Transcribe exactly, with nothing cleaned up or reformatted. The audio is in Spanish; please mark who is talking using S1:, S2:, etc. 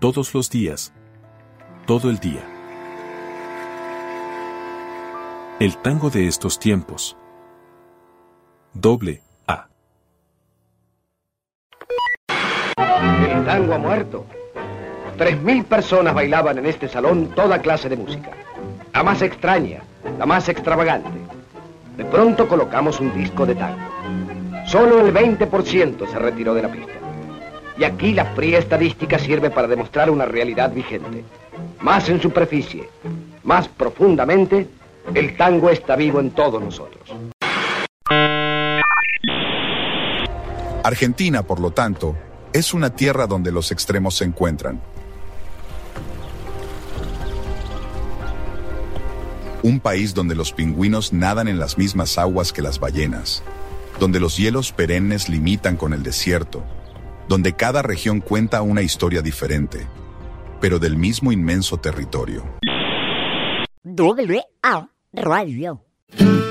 S1: Todos los días. Todo el día. El tango de estos tiempos. Doble A.
S2: El tango ha muerto. Tres mil personas bailaban en este salón toda clase de música. La más extraña, la más extravagante. De pronto colocamos un disco de tango. Solo el veinte por ciento se retiró de la pista. Y aquí la fría estadística sirve para demostrar una realidad vigente. Más en superficie, más profundamente, el tango está vivo en todos nosotros.
S3: Argentina, por lo tanto, es una tierra donde los extremos se encuentran. Un país donde los pingüinos nadan en las mismas aguas que las ballenas, donde los hielos perennes limitan con el desierto, donde cada región cuenta una historia diferente, pero del mismo inmenso territorio.
S4: Doble A Radio.